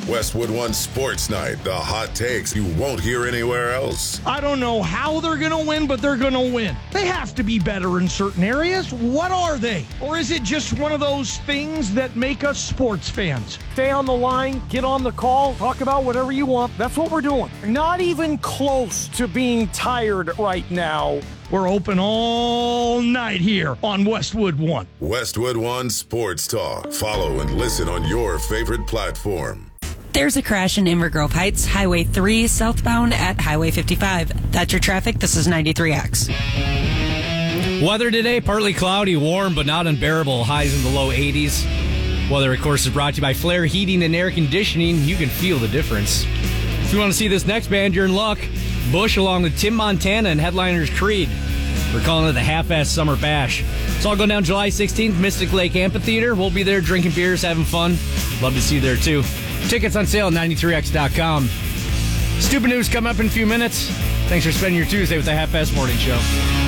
Westwood One Sports Night, the hot takes you won't hear anywhere else. I don't know how they're going to win, but they're going to win. They have to be better in certain areas. What are they? Or is it just one of those things that make us sports fans? Stay on the line, get on the call, talk about whatever you want. That's what we're doing. Not even close to being tired right now. We're open all night here on Westwood One. Westwood One Sports Talk. Follow and listen on your favorite platform. There's a crash in Inver Grove Heights, Highway 3, southbound at Highway 55. That's your traffic. This is 93X. Weather today, partly cloudy, warm, but not unbearable. Highs in the low 80s. Weather, of course, is brought to you by Flair Heating and Air Conditioning. You can feel the difference. If you want to see this next band, you're in luck. Bush along with Tim Montana and headliners Creed. We're calling it the Half-Ass Summer Bash. It's all going down July 16th, Mystic Lake Amphitheater. We'll be there drinking beers, having fun. Love to see you there, too. Tickets on sale at 93x.com. Stupid news coming up in a few minutes. Thanks for spending your Tuesday with the Half-Ass Morning Show.